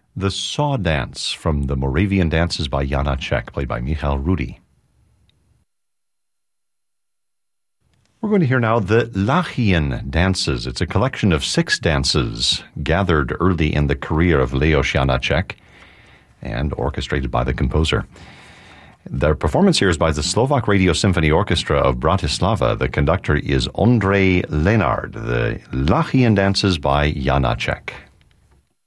The Saw Dance from the Moravian Dances by Janacek, played by Michal Rudy. We're going to hear now the Lachian dances. It's a collection of 6 dances gathered early in the career of Leos Janacek and orchestrated by the composer. The performance here is by the Slovak Radio Symphony Orchestra of Bratislava. The conductor is Ondrej Lenard. The Lachian dances by Janacek.